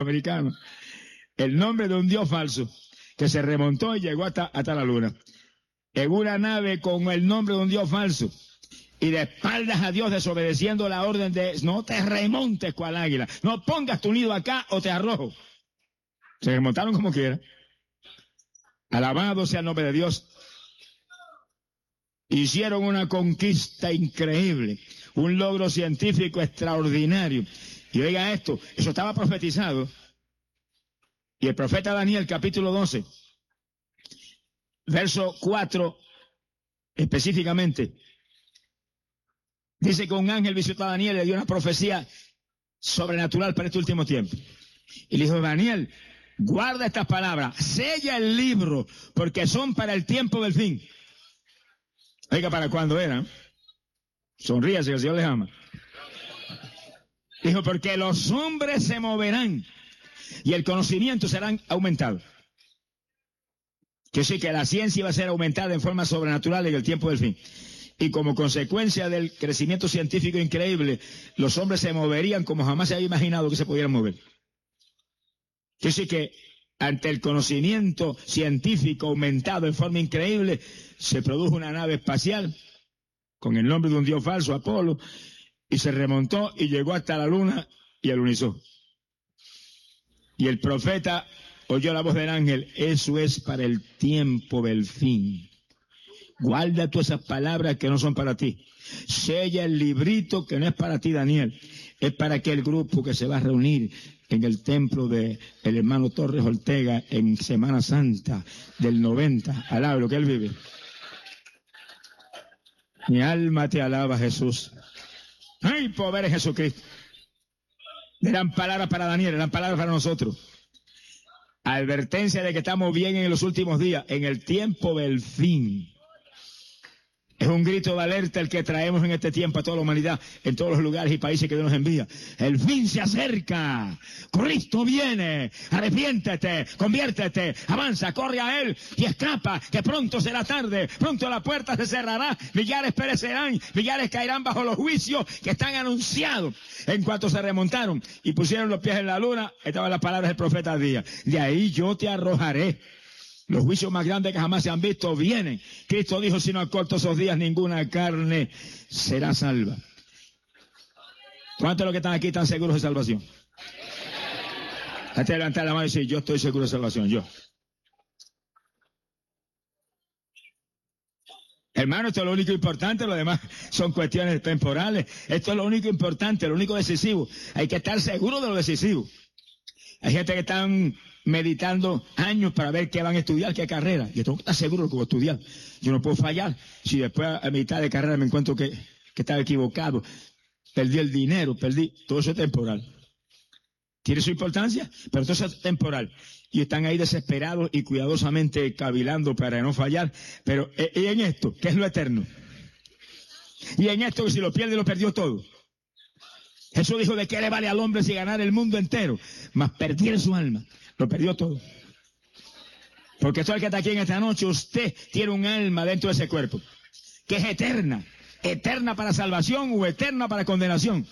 americanos. El nombre de un dios falso que se remontó y llegó hasta la luna. En una nave con el nombre de un dios falso. Y de espaldas a Dios desobedeciendo la orden de no te remontes cual águila. No pongas tu nido acá o te arrojo. Se remontaron como quiera. Alabado sea el nombre de Dios. Hicieron una conquista increíble. Un logro científico extraordinario. Y oiga esto, eso estaba profetizado. Y el profeta Daniel, capítulo 12, verso 4, específicamente, dice que un ángel visitó a Daniel y le dio una profecía sobrenatural para este último tiempo. Y le dijo, Daniel, guarda estas palabras, sella el libro, porque son para el tiempo del fin. Oiga, ¿para cuándo eran? Sonríase, que el Señor les ama. Dijo, porque los hombres se moverán y el conocimiento será aumentado. Que sí, que la ciencia va a ser aumentada en forma sobrenatural en el tiempo del fin. Y como consecuencia del crecimiento científico increíble, los hombres se moverían como jamás se había imaginado que se pudieran mover. Que sí, que ante el conocimiento científico aumentado en forma increíble, se produjo una nave espacial con el nombre de un dios falso, Apolo, y se remontó y llegó hasta la luna y alunizó. Y el profeta oyó la voz del ángel, eso es para el tiempo del fin. Guarda tú esas palabras que no son para ti. Sella el librito que no es para ti, Daniel. Es para aquel grupo que se va a reunir en el templo de el hermano Torres Ortega en Semana Santa del 90. Alaba lo que él vive. Mi alma te alaba, Jesús. ¡Ay, pobre Jesucristo! Eran palabras para Daniel, eran palabras para nosotros. Advertencia de que estamos bien en los últimos días, en el tiempo del fin. Es un grito de alerta el que traemos en este tiempo a toda la humanidad, en todos los lugares y países que Dios nos envía. El fin se acerca. Cristo viene. Arrepiéntete, conviértete, avanza, corre a Él y escapa, que pronto será tarde. Pronto la puerta se cerrará, millares perecerán, millares caerán bajo los juicios que están anunciados. En cuanto se remontaron y pusieron los pies en la luna, estaban las palabras del profeta Díaz. De ahí yo te arrojaré. Los juicios más grandes que jamás se han visto vienen. Cristo dijo, si no acorto esos días, ninguna carne será salva. ¿Cuántos de los que están aquí están seguros de salvación? Hasta levantar la mano y decir, yo estoy seguro de salvación, yo. Hermano, esto es lo único importante, lo demás son cuestiones temporales. Esto es lo único importante, lo único decisivo. Hay que estar seguro de lo decisivo. Hay gente que están meditando años para ver qué van a estudiar, qué carrera. Yo tengo que estar seguro de lo que voy a estudiar. Yo no puedo fallar. Si después a mitad de carrera me encuentro que estaba equivocado, perdí el dinero, perdí. Todo eso es temporal. ¿Tiene su importancia? Pero todo eso es temporal. Y están ahí desesperados y cuidadosamente cavilando para no fallar. Pero y en esto, ¿qué es lo eterno? Y en esto que si lo pierde, lo perdió todo. Jesús dijo, ¿de qué le vale al hombre si ganar el mundo entero? Mas perdiera su alma. Lo perdió todo. Porque todo el que está aquí en esta noche, usted tiene un alma dentro de ese cuerpo, que es eterna. Eterna para salvación o eterna para condenación.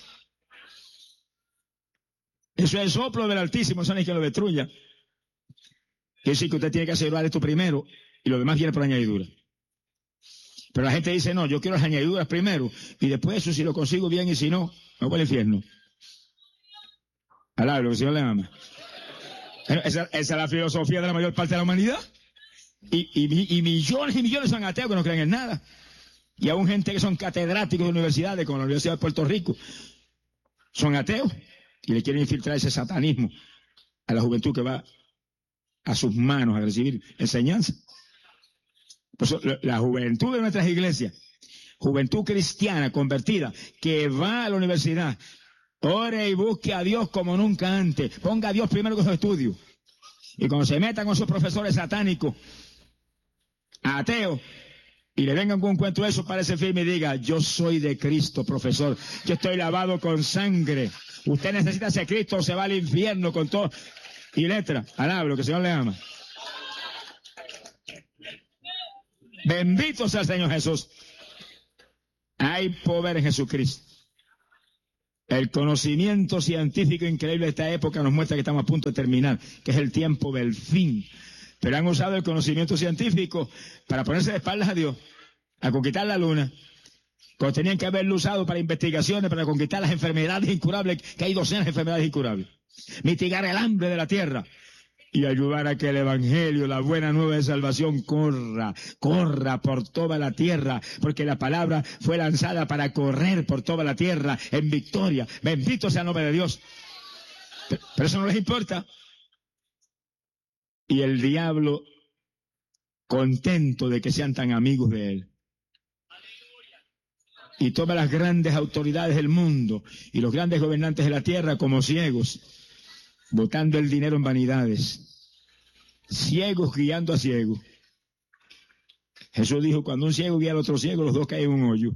Eso es el soplo del Altísimo, eso no es que lo destruya. Quiere decir que usted tiene que asegurar esto primero y lo demás viene por añadidura. Pero la gente dice, no, yo quiero las añadiduras primero y después eso si lo consigo bien y si no, me voy al infierno. Alaba, lo que el Señor le ama. Esa es la filosofía de la mayor parte de la humanidad. Y millones y millones son ateos que no creen en nada. Y aún gente que son catedráticos de universidades, como la Universidad de Puerto Rico, son ateos y le quieren infiltrar ese satanismo a la juventud que va a sus manos a recibir enseñanza. Por eso, la juventud de nuestras iglesias, juventud cristiana convertida, que va a la universidad, ore y busque a Dios como nunca antes. Ponga a Dios primero con su estudio. Y cuando se metan con esos profesores satánicos, ateos, y le vengan con un cuento de eso, parece firme y diga, yo soy de Cristo, profesor. Yo estoy lavado con sangre. Usted necesita ese Cristo o se va al infierno con todo. Y letra, alablo, que el Señor le ama. Bendito sea el Señor Jesús. Hay poder en Jesucristo. El conocimiento científico increíble de esta época nos muestra que estamos a punto de terminar, que es el tiempo del fin. Pero han usado el conocimiento científico para ponerse de espaldas a Dios, a conquistar la luna, cuando tenían que haberlo usado para investigaciones, para conquistar las enfermedades incurables, que hay docenas de enfermedades incurables, mitigar el hambre de la tierra y ayudar a que el evangelio, la buena nueva de salvación, corra por toda la tierra, porque la palabra fue lanzada para correr por toda la tierra en victoria. Bendito sea el nombre de Dios. Pero eso no les importa. Y el diablo, contento de que sean tan amigos de él, y todas las grandes autoridades del mundo y los grandes gobernantes de la tierra como ciegos, botando el dinero en vanidades, ciegos guiando a ciegos. Jesús dijo, cuando un ciego guía al otro ciego, los dos caen en un hoyo.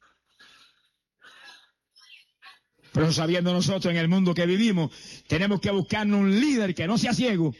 Pero sabiendo nosotros en el mundo que vivimos, tenemos que buscarnos un líder que no sea ciego.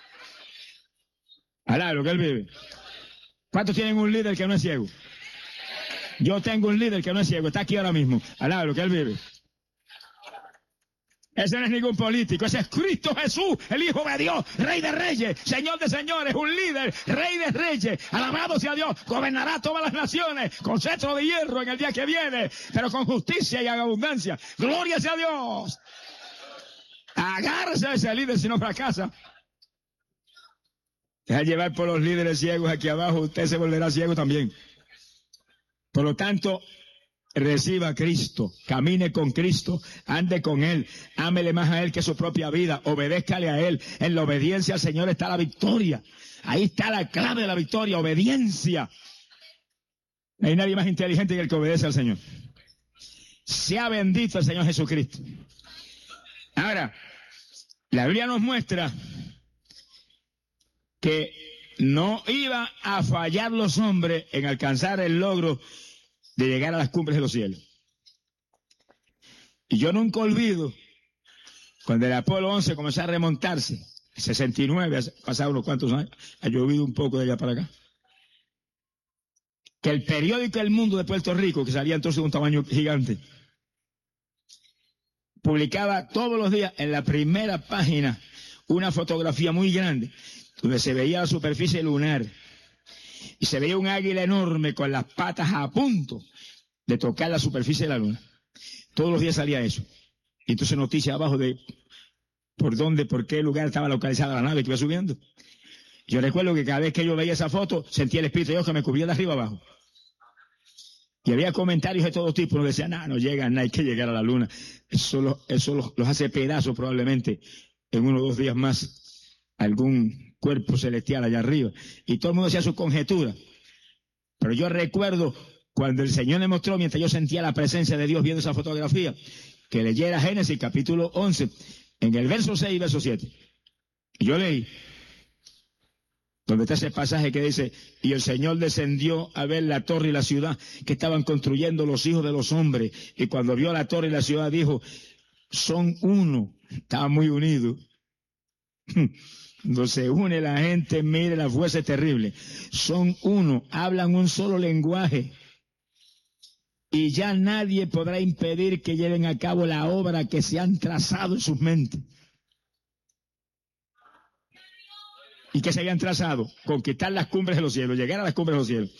Alá, lo que él vive. ¿Cuántos tienen un líder que no es ciego? Yo tengo un líder que no es ciego, está aquí ahora mismo. Alá, lo que él vive. Ese no es ningún político, ese es Cristo Jesús, el Hijo de Dios, Rey de Reyes, Señor de Señores, un líder, Rey de Reyes, alabado sea Dios, gobernará todas las naciones con cetro de hierro en el día que viene, pero con justicia y abundancia. Gloria sea a Dios. Agárrese a ese líder si no fracasa. Deja llevar por los líderes ciegos aquí abajo, usted se volverá ciego también. Por lo tanto, reciba a Cristo, camine con Cristo, ande con Él, ámele más a Él que su propia vida, obedézcale a Él. En la obediencia al Señor está la victoria. Ahí está la clave de la victoria, obediencia. No hay nadie más inteligente que el que obedece al Señor. Sea bendito el Señor Jesucristo. Ahora, la Biblia nos muestra que no iba a fallar los hombres en alcanzar el logro de llegar a las cumbres de los cielos. Y yo nunca olvido cuando el Apolo 11 comenzó a remontarse, 69, hace pasado unos cuantos años, ha llovido un poco de allá para acá, que el periódico El Mundo de Puerto Rico, que salía entonces de un tamaño gigante, publicaba todos los días en la primera página una fotografía muy grande donde se veía la superficie lunar y se veía un águila enorme con las patas a punto de tocar la superficie de la luna. Todos los días salía eso. Y entonces noticias abajo de por qué lugar estaba localizada la nave que iba subiendo. Yo recuerdo que cada vez que yo veía esa foto, sentía el Espíritu de Dios que me cubría de arriba abajo. Y había comentarios de todo tipo, nos decían, no llegan, no hay que llegar a la luna. Eso los hace pedazos probablemente en 1 o 2 días más algún cuerpo celestial allá arriba. Y todo el mundo hacía su conjetura. Pero yo recuerdo cuando el Señor me mostró, mientras yo sentía la presencia de Dios viendo esa fotografía, que leyera Génesis capítulo 11, en el verso 6 y verso 7. Y yo leí, donde está ese pasaje que dice, y el Señor descendió a ver la torre y la ciudad que estaban construyendo los hijos de los hombres. Y cuando vio la torre y la ciudad dijo, son uno. Estaban muy unidos. Cuando se une la gente, mire la fuerza terrible. Son uno, hablan un solo lenguaje. Y ya nadie podrá impedir que lleven a cabo la obra que se han trazado en sus mentes. ¿Y qué se habían trazado? Conquistar las cumbres de los cielos, llegar a las cumbres de los cielos.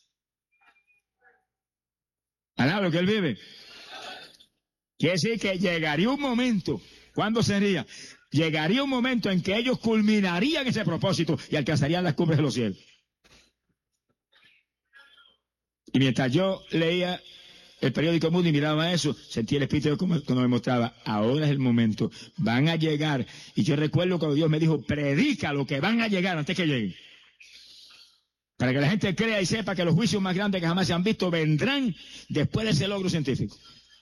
¿Alá lo que él vive? Quiere decir que llegaría un momento. ¿Cuándo sería? Llegaría un momento en que ellos culminarían ese propósito y alcanzarían las cumbres de los cielos. Y mientras yo leía el periódico Mundo y miraba eso, sentí el Espíritu cuando me mostraba, ahora es el momento, van a llegar. Y yo recuerdo cuando Dios me dijo, predica lo que van a llegar antes que lleguen. Para que la gente crea y sepa que los juicios más grandes que jamás se han visto vendrán después de ese logro científico.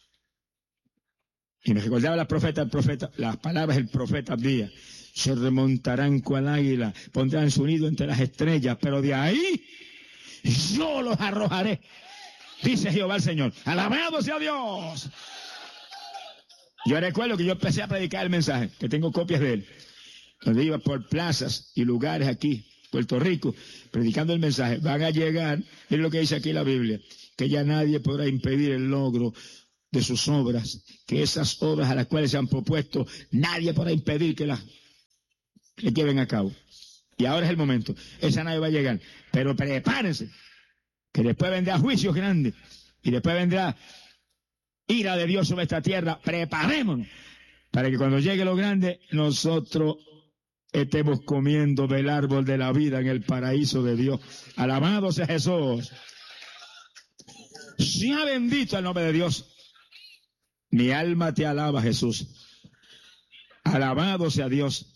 Y me recordaba las palabras del profeta Abdías. Se remontarán cual águila, pondrán su nido entre las estrellas, pero de ahí yo los arrojaré, dice Jehová el Señor. Alabado sea Dios. Yo recuerdo que yo empecé a predicar el mensaje, que tengo copias de él, donde iba por plazas y lugares aquí, Puerto Rico, predicando el mensaje. Van a llegar, es lo que dice aquí la Biblia, que ya nadie podrá impedir el logro de sus obras, que esas obras a las cuales se han propuesto, nadie podrá impedir que las lleven a cabo. Y ahora es el momento. Esa nadie va a llegar. Pero prepárense, que después vendrá juicios grandes, y después vendrá ira de Dios sobre esta tierra. Preparémonos para que cuando llegue lo grande, nosotros estemos comiendo del árbol de la vida en el paraíso de Dios. Alabado sea Jesús. Sea bendito el nombre de Dios. Mi alma te alaba, Jesús. Alabado sea Dios.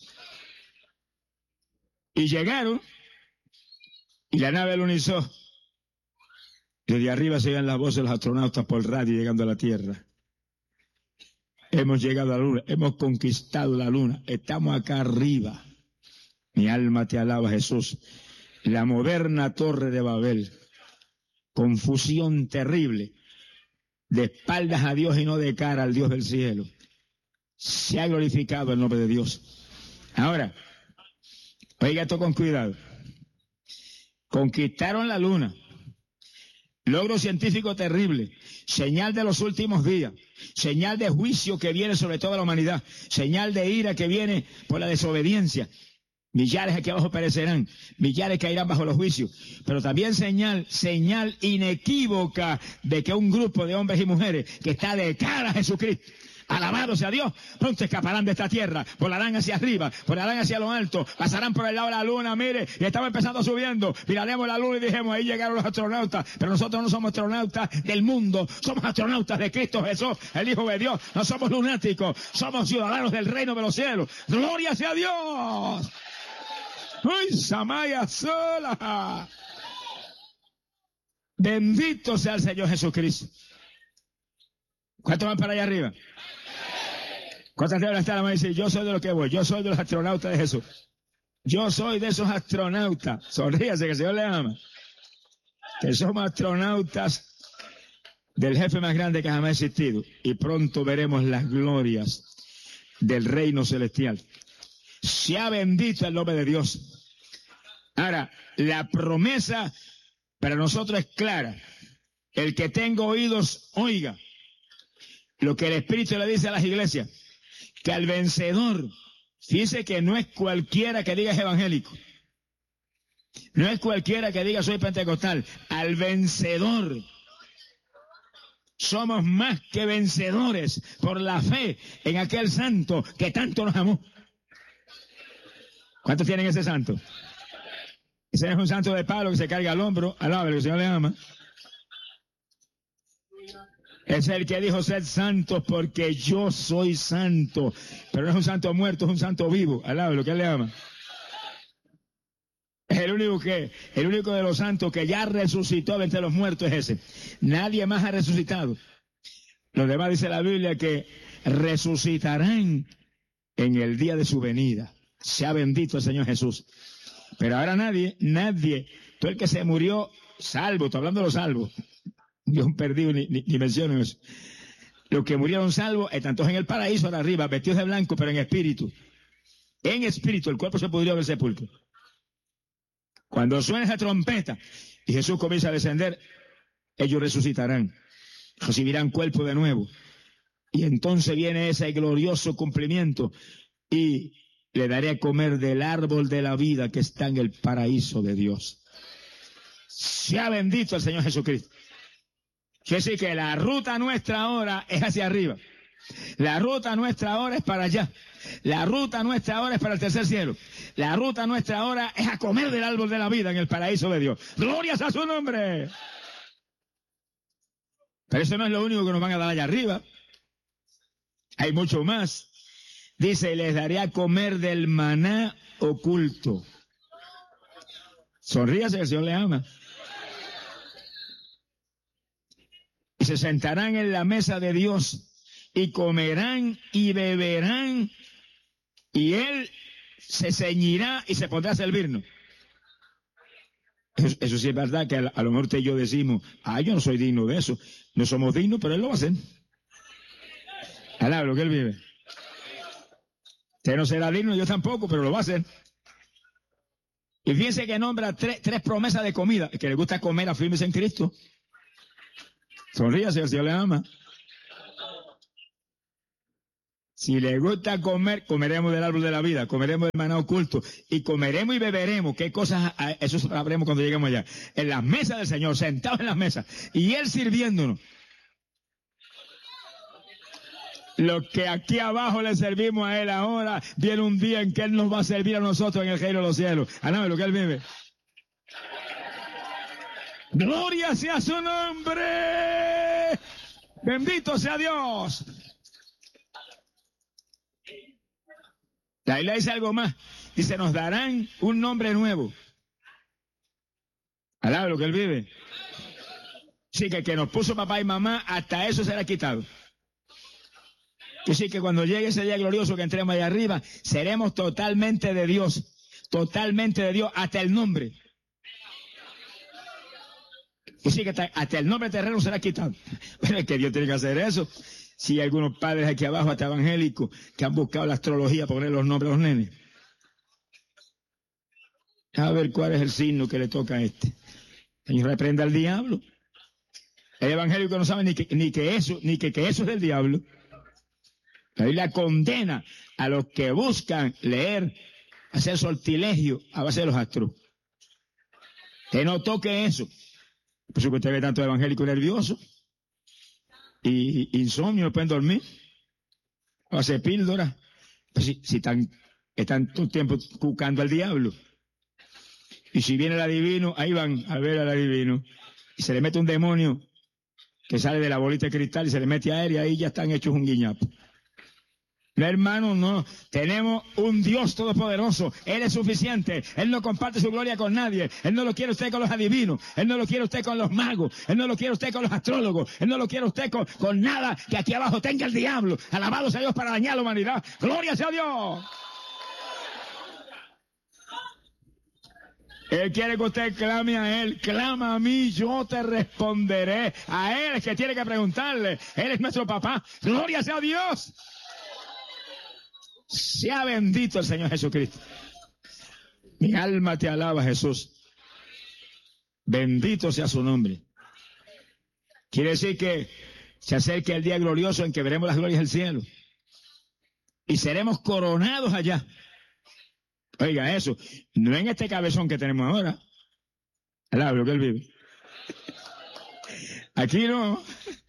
Y llegaron, y la nave lunizó. Desde arriba se oían las voces de los astronautas por radio llegando a la Tierra. Hemos llegado a la Luna, hemos conquistado la Luna, estamos acá arriba. Mi alma te alaba, Jesús. La moderna Torre de Babel. Confusión terrible. De espaldas a Dios y no de cara al Dios del cielo. Se ha glorificado el nombre de Dios. Ahora, oiga esto con cuidado. Conquistaron la Luna. Logro científico terrible. Señal de los últimos días. Señal de juicio que viene sobre toda la humanidad. Señal de ira que viene por la desobediencia. Millares aquí abajo perecerán, millares caerán bajo los juicios, pero también señal inequívoca de que un grupo de hombres y mujeres que está de cara a Jesucristo, alabado sea Dios, pronto escaparán de esta tierra, volarán hacia arriba, volarán hacia lo alto, pasarán por el lado de la luna, mire, y estamos empezando subiendo, miraremos la luna y dijimos, ahí llegaron los astronautas, pero nosotros no somos astronautas del mundo, somos astronautas de Cristo Jesús, el Hijo de Dios, no somos lunáticos, somos ciudadanos del reino de los cielos, gloria sea Dios. ¡Uy, Samaya sola! Bendito sea el Señor Jesucristo. ¿Cuántos van para allá arriba? ¿Cuántas deben estar la mano y decir, yo soy de los que voy, yo soy de los astronautas de Jesús? Yo soy de esos astronautas. Sonríase que el Señor le ama. Que somos astronautas del jefe más grande que jamás ha existido. Y pronto veremos las glorias del reino celestial. Sea bendito el nombre de Dios. Ahora, la promesa para nosotros es clara. El que tenga oídos, oiga lo que el Espíritu le dice a las iglesias. Que al vencedor, fíjese que no es cualquiera que diga es evangélico. No es cualquiera que diga soy pentecostal. Al vencedor. Somos más que vencedores por la fe en aquel santo que tanto nos amó. ¿Cuántos tienen ese santo? Ese es un santo de palo que se carga al hombro, alábalo, que el Señor le ama. Es el que dijo, sed santos porque yo soy santo. Pero no es un santo muerto, es un santo vivo, alábalo, que Él le ama. Es el único de los santos que ya resucitó de entre los muertos es ese. Nadie más ha resucitado. Los demás dice la Biblia que resucitarán en el día de su venida. Sea bendito el Señor Jesús. Pero ahora nadie, todo el que se murió salvo, estoy hablando de los salvos, yo perdido ni menciono eso. Los que murieron salvos están todos en el paraíso ahora arriba, vestidos de blanco, pero en espíritu. En espíritu, el cuerpo se pudrió en el sepulcro. Cuando suene esa trompeta y Jesús comienza a descender, ellos resucitarán, recibirán cuerpo de nuevo. Y entonces viene ese glorioso cumplimiento y le daré a comer del árbol de la vida que está en el paraíso de Dios. Sea bendito el Señor Jesucristo. Quiere decir que la ruta nuestra ahora es hacia arriba. La ruta nuestra ahora es para allá. La ruta nuestra ahora es para el tercer cielo. La ruta nuestra ahora es a comer del árbol de la vida en el paraíso de Dios. ¡Glorias a su nombre! Pero eso no es lo único que nos van a dar allá arriba. Hay mucho más. Dice, les daré a comer del maná oculto. Sonríase, el Señor le ama. Y se sentarán en la mesa de Dios y comerán y beberán y Él se ceñirá y se pondrá a servirnos. Eso sí es verdad que a lo mejor usted y yo decimos, yo no soy digno de eso. No somos dignos, pero Él lo va a hacer. Alaba lo que Él vive. Usted no será digno, yo tampoco, pero lo va a hacer. Y fíjense que nombra tres promesas de comida. Que le gusta comer, afírmese en Cristo. Sonríase, el Señor le ama. Si le gusta comer, comeremos del árbol de la vida, comeremos del maná oculto, y comeremos y beberemos. ¿Qué cosas? Eso sabremos cuando lleguemos allá. En las mesas del Señor, sentados en las mesas, y Él sirviéndonos. Lo que aquí abajo le servimos a Él ahora, viene un día en que Él nos va a servir a nosotros en el reino de los cielos. Alábalo, lo que Él vive. Gloria sea su nombre. Bendito sea Dios. La Biblia dice algo más. Dice, nos darán un nombre nuevo. Alaba lo que Él vive. Sí, que nos puso papá y mamá, hasta eso será quitado. Que sí, que cuando llegue ese día glorioso que entremos allá arriba, seremos totalmente de Dios, hasta el nombre. Y sí, que hasta el nombre terreno será quitado. Pero es que Dios tiene que hacer eso. Si hay algunos padres aquí abajo, hasta evangélicos, que han buscado la astrología para poner los nombres a los nenes. A ver cuál es el signo que le toca a este. Señor, reprenda al diablo. El evangélico no sabe ni que eso es del diablo. La Biblia condena a los que buscan leer, hacer sortilegio a base de los astros. Que no toque eso. Por eso que usted ve tanto evangélico nervioso y insomnio, no pueden dormir, o hacer píldora. Pues si están todo el tiempo buscando al diablo. Y si viene el adivino, ahí van a ver al adivino. Y se le mete un demonio que sale de la bolita de cristal y se le mete a él y ahí ya están hechos un guiñapo. No, hermano, no. Tenemos un Dios todopoderoso. Él es suficiente. Él no comparte su gloria con nadie. Él no lo quiere usted con los adivinos. Él no lo quiere usted con los magos. Él no lo quiere usted con los astrólogos. Él no lo quiere usted con nada que aquí abajo tenga el diablo. Alabado sea Dios para dañar a la humanidad. ¡Gloria sea a Dios! Él quiere que usted clame a Él. Clama a mí, yo te responderé. A Él es que tiene que preguntarle. Él es nuestro papá. ¡Gloria sea a Dios! Sea bendito el Señor Jesucristo. Mi alma te alaba, Jesús. Bendito sea su nombre. Quiere decir que se acerca el día glorioso en que veremos las glorias del cielo. Y seremos coronados allá. Oiga eso, no en este cabezón que tenemos ahora. Alaba lo que Él vive. Aquí no.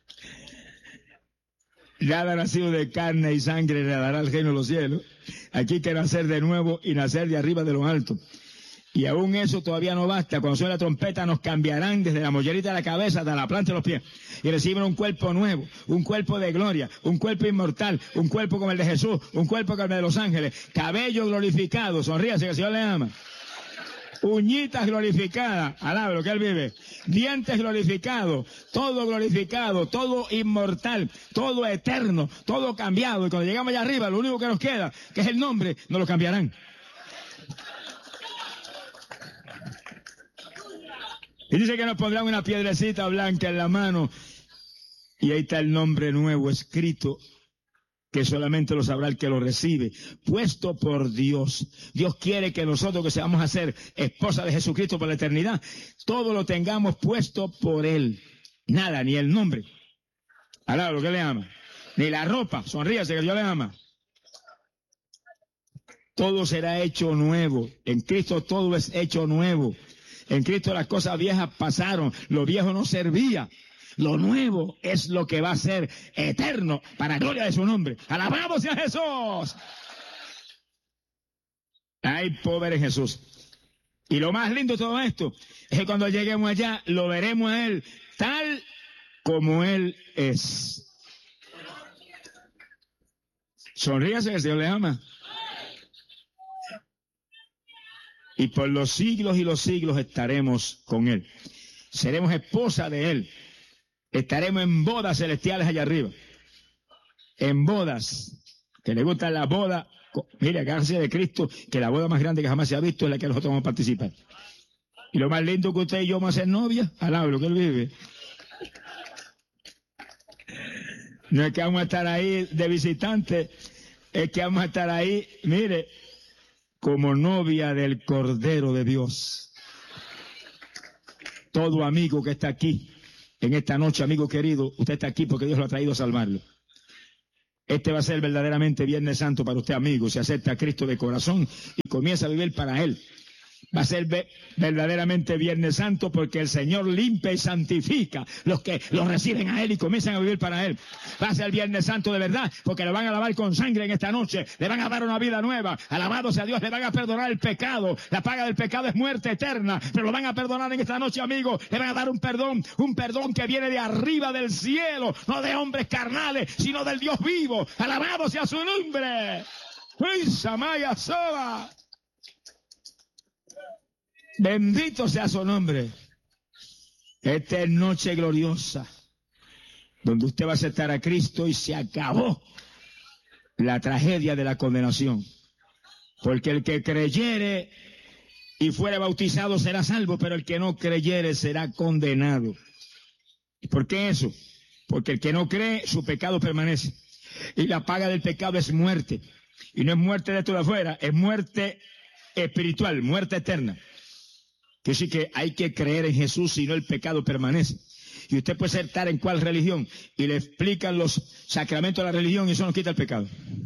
Nada nacido de carne y sangre heredará el reino de los cielos. Aquí hay que nacer de nuevo y nacer de arriba de lo alto. Y aún eso todavía no basta. Cuando suene la trompeta nos cambiarán desde la mollerita de la cabeza hasta la planta de los pies. Y reciben un cuerpo nuevo, un cuerpo de gloria, un cuerpo inmortal, un cuerpo como el de Jesús, un cuerpo como el de los ángeles. Cabello glorificado, sonríase que el Señor le ama. Uñitas glorificadas, alaba lo que Él vive. Dientes glorificados, todo inmortal, todo eterno, todo cambiado. Y cuando llegamos allá arriba, lo único que nos queda, que es el nombre, nos lo cambiarán. Y dice que nos pondrán una piedrecita blanca en la mano. Y ahí está el nombre nuevo escrito, que solamente lo sabrá el que lo recibe, puesto por Dios. Dios quiere que nosotros que seamos a ser esposa de Jesucristo por la eternidad, todo lo tengamos puesto por Él. Nada, ni el nombre. Alaba lo que le ama. Ni la ropa, sonríase que Dios le ama. Todo será hecho nuevo. En Cristo todo es hecho nuevo. En Cristo las cosas viejas pasaron, lo viejo no servía. Lo nuevo es lo que va a ser eterno para la gloria de su nombre. ¡Alabamos a Jesús! ¡Ay, pobre Jesús! Y lo más lindo de todo esto es que cuando lleguemos allá lo veremos a Él tal como Él es. Sonríase que el Señor le ama. Y por los siglos y los siglos estaremos con Él. Seremos esposa de Él. Estaremos en bodas celestiales allá arriba. En bodas. Que le gusta la boda. Mire, agárrese de Cristo, que la boda más grande que jamás se ha visto es la que nosotros vamos a participar. Y lo más lindo que usted y yo vamos a ser novia, alaba lo que Él vive. No es que vamos a estar ahí de visitante, es que vamos a estar ahí, mire, como novia del Cordero de Dios. Todo amigo que está aquí, en esta noche, amigo querido, usted está aquí porque Dios lo ha traído a salvarlo. Este va a ser verdaderamente Viernes Santo para usted, amigo, si acepta a Cristo de corazón y comienza a vivir para Él. Va a ser verdaderamente Viernes Santo porque el Señor limpia y santifica los que los reciben a Él y comienzan a vivir para Él. Va a ser Viernes Santo de verdad porque le van a lavar con sangre en esta noche, le van a dar una vida nueva, alabado sea Dios, le van a perdonar el pecado. La paga del pecado es muerte eterna, pero lo van a perdonar en esta noche, amigo. Le van a dar un perdón que viene de arriba del cielo, no de hombres carnales, sino del Dios vivo. Alabado sea su nombre. ¡Uy, Samaya Soba! Bendito sea su nombre. Esta es noche gloriosa, donde usted va a aceptar a Cristo y se acabó la tragedia de la condenación. Porque el que creyere y fuere bautizado será salvo, pero el que no creyere será condenado. ¿Y por qué eso? Porque el que no cree, su pecado permanece. Y la paga del pecado es muerte. Y no es muerte de esto de afuera, es muerte espiritual, muerte eterna. Que sí que hay que creer en Jesús, si no el pecado permanece. Y usted puede estar en cuál religión y le explican los sacramentos de la religión y eso nos quita el pecado.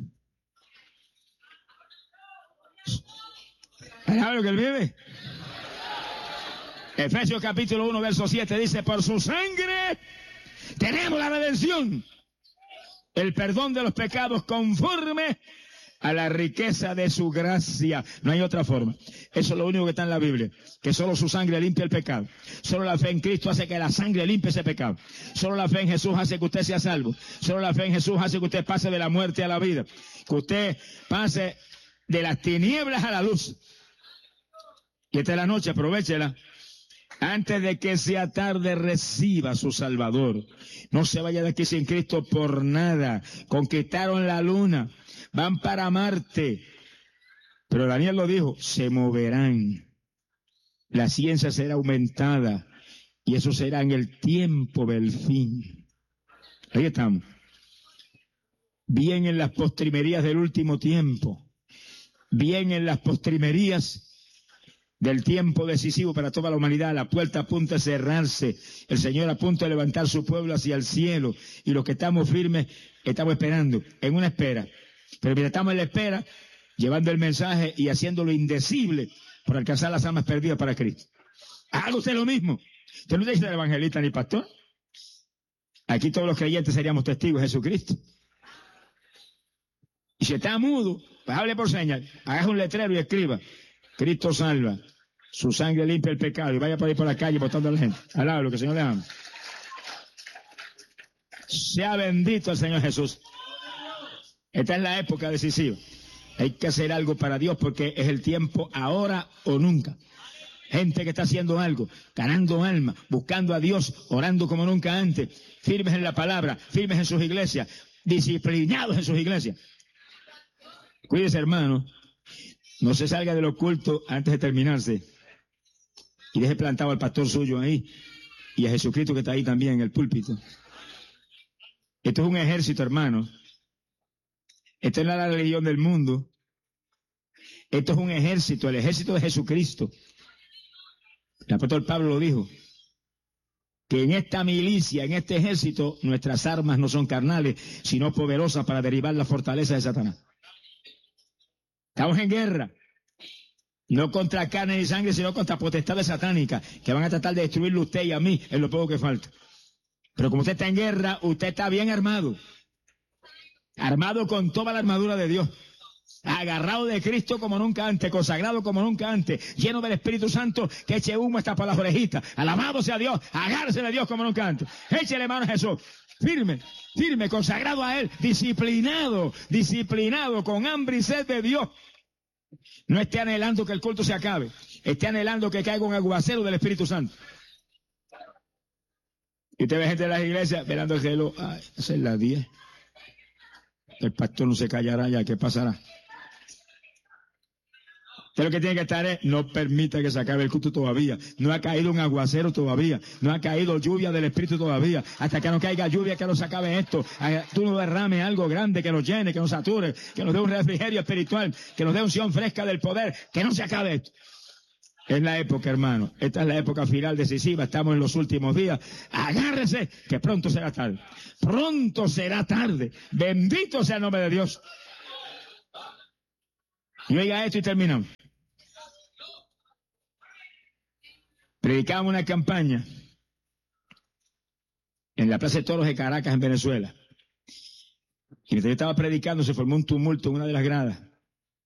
¿Sabe lo que él vive? Efesios capítulo 1, verso 7 dice, por su sangre tenemos la redención, el perdón de los pecados conforme a la riqueza de su gracia. No hay otra forma. Eso es lo único que está en la Biblia, que solo su sangre limpia el pecado. Solo la fe en Cristo hace que la sangre limpie ese pecado. Solo la fe en Jesús hace que usted sea salvo. Solo la fe en Jesús hace que usted pase de la muerte a la vida, que usted pase de las tinieblas a la luz. Y esta es la noche, aprovéchela. Antes de que sea tarde, reciba a su Salvador. No se vaya de aquí sin Cristo por nada. Conquistaron la luna, van para Marte. Pero Daniel lo dijo, se moverán. La ciencia será aumentada. Y eso será en el tiempo del fin. Ahí estamos. Bien en las postrimerías del último tiempo. Bien en las postrimerías del tiempo decisivo para toda la humanidad. La puerta apunta a cerrarse. El Señor apunta a levantar su pueblo hacia el cielo. Y los que estamos firmes, estamos esperando, en una espera. Pero mientras estamos en la espera, llevando el mensaje y haciéndolo indecible por alcanzar las almas perdidas para Cristo. Haga usted lo mismo. Usted no dice evangelista ni pastor. Aquí todos los creyentes seríamos testigos de Jesucristo. Y si está mudo, pues hable por señas. Haga un letrero y escriba: Cristo salva, su sangre limpia el pecado, y vaya por ahí por la calle botando a la gente. Alaba lo que el Señor le ama. Sea bendito el Señor Jesús. Esta es la época decisiva. Hay que hacer algo para Dios porque es el tiempo ahora o nunca. Gente que está haciendo algo, ganando alma, buscando a Dios, orando como nunca antes, firmes en la palabra, firmes en sus iglesias, disciplinados en sus iglesias. Cuídese, hermano. No se salga del oculto antes de terminarse. Y deje plantado al pastor suyo ahí. Y a Jesucristo que está ahí también en el púlpito. Esto es un ejército, hermano. Esto no es la religión del mundo. Esto es un ejército, el ejército de Jesucristo. El apóstol Pablo lo dijo. Que en esta milicia, en este ejército, nuestras armas no son carnales, sino poderosas para derribar la fortaleza de Satanás. Estamos en guerra, no contra carne ni sangre, sino contra potestades satánicas, que van a tratar de destruirlo a usted y a mí, en lo poco que falta. Pero como usted está en guerra, usted está bien armado, armado con toda la armadura de Dios, agarrado de Cristo como nunca antes, consagrado como nunca antes, lleno del Espíritu Santo, que eche humo hasta para las orejitas, alabado sea Dios, agárrese de Dios como nunca antes, échele mano a Jesús. Firme, firme, consagrado a Él, disciplinado, con hambre y sed de Dios. No esté anhelando que el culto se acabe, esté anhelando que caiga un aguacero del Espíritu Santo. Y usted ve gente de las iglesias esperando el reloj, esa es las 10. El pastor no se callará ya, ¿qué pasará? Usted lo que tiene que estar es, no permita que se acabe el culto todavía. No ha caído un aguacero todavía. No ha caído lluvia del Espíritu todavía. Hasta que no caiga lluvia, que no se acabe esto. Tú no derrames algo grande que nos llene, que nos sature, que nos dé un refrigerio espiritual, que nos dé unción fresca del poder, que no se acabe esto. Es la época, hermano. Esta es la época final decisiva. Estamos en los últimos días. Agárrese, que pronto será tarde. Pronto será tarde. Bendito sea el nombre de Dios. Y oiga esto y terminamos. Predicamos una campaña en la Plaza de Toros de Caracas, en Venezuela. Y mientras yo estaba predicando, se formó un tumulto en una de las gradas.